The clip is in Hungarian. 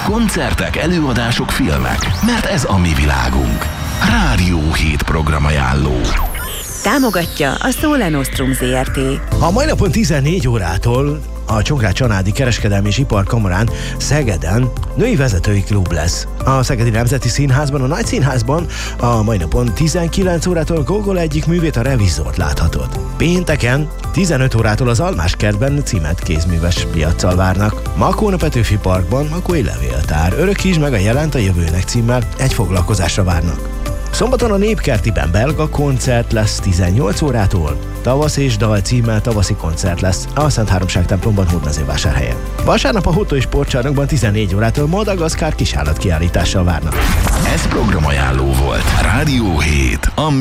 Koncertek, előadások, filmek. Mert ez a mi világunk. Rádió 7 programajánló. Támogatja a Szóla Nostrum Zrt. A mai napon 14 órától a Csongrád-Csanádi Kereskedelmi és Iparkamarán Szegeden női vezetői klub lesz. A Szegedi Nemzeti Színházban, a Nagy Színházban a mai napon 19 órától Gogol egyik művét, a Revizort láthatod. Pénteken 15 órától az Almáskertben címet kézműves piaccal várnak. Makón a Petőfi Parkban Makói Levéltár, Örökítsd meg a jelent a jövőnek címmel egy foglalkozásra várnak. Szombaton a Népkertiben belga koncert lesz 18 órától. Tavasz és dal címmel tavaszi koncert lesz a Szent Háromság templomban Hódmezővásárhelyen. Vasárnap a Hotó Sportcsarnokban 14 órától Madagaszkár kisállat kiállítással várnak. Ez programajánló volt. Rádió 7.